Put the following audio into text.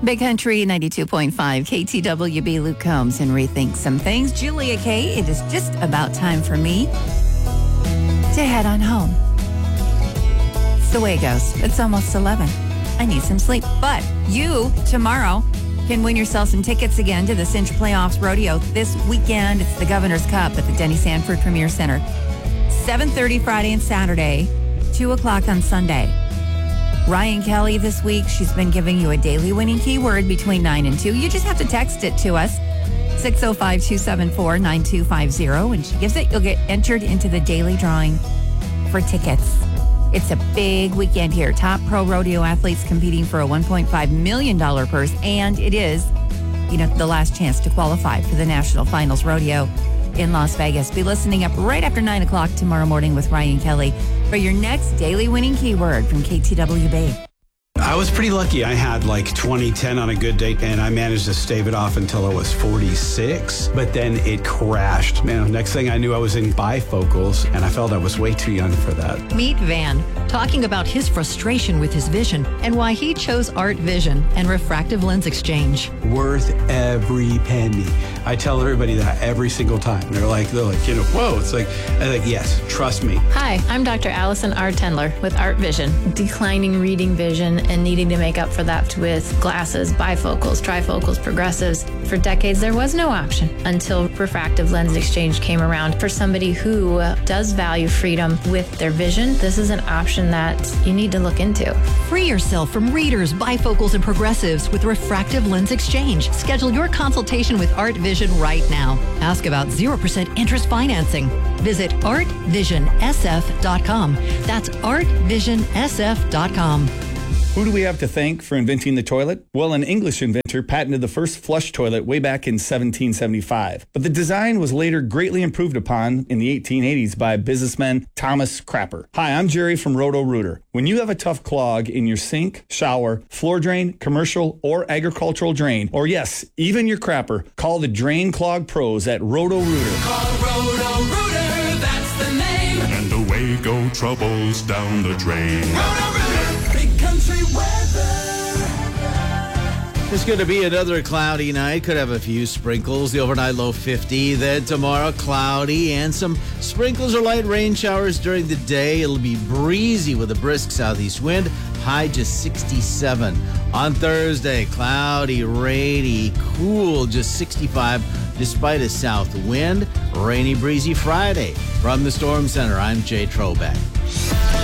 Big Country 92.5 KTWB. Luke Combs and Rethink Some Things. Julia K. It is just about time for me to head on home. It's the way it goes. It's almost 11. I need some sleep. But you, tomorrow, can win yourself some tickets again to the Cinch Playoffs Rodeo this weekend. It's the Governor's Cup at the Denny Sanford Premier Center. 7:30 Friday and Saturday, 2 o'clock on Sunday. Ryan Kelly this week, she's been giving you a daily winning keyword between 9 and 2. You just have to text it to us, 605-274-9250. When she gives it, you'll get entered into the daily drawing for tickets. It's a big weekend here. Top pro rodeo athletes competing for a $1.5 million purse. And it is, the last chance to qualify for the National Finals Rodeo in Las Vegas. Be listening up right after 9 o'clock tomorrow morning with Ryan Kelly for your next daily winning keyword from KTWB. I was pretty lucky. I had like 2010 on a good day, and I managed to stave it off until I was 46. But then it crashed. Man, next thing I knew, I was in bifocals, and I felt I was way too young for that. Meet Van, talking about his frustration with his vision and why he chose Art Vision and refractive lens exchange. Worth every penny. I tell everybody that every single time. They're like, whoa. It's like, yes, trust me. Hi, I'm Dr. Allison R. Tendler with Art Vision. Declining reading vision and needing to make up for that with glasses, bifocals, trifocals, progressives. For decades, there was no option until refractive lens exchange came around. For somebody who does value freedom with their vision, this is an option that you need to look into. Free yourself from readers, bifocals, and progressives with refractive lens exchange. Schedule your consultation with Art Vision right now. Ask about 0% interest financing. Visit artvision.sf.com. That's artvision.sf.com. Who do we have to thank for inventing the toilet? Well, an English inventor patented the first flush toilet way back in 1775. But the design was later greatly improved upon in the 1880s by businessman Thomas Crapper. Hi, I'm Jerry from Roto-Rooter. When you have a tough clog in your sink, shower, floor drain, commercial, or agricultural drain, or yes, even your crapper, call the Drain Clog Pros at Roto-Rooter. Call Roto-Rooter, that's the name. And away go troubles down the drain. Roto-Rooter. Big Country weather. It's going to be another cloudy night. Could have a few sprinkles. The overnight low 50. Then tomorrow, cloudy and some sprinkles or light rain showers during the day. It'll be breezy with a brisk southeast wind. High just 67. On Thursday, cloudy, rainy, cool, just 65 despite a south wind. Rainy, breezy Friday. From the Storm Center, I'm Jay Trobeck.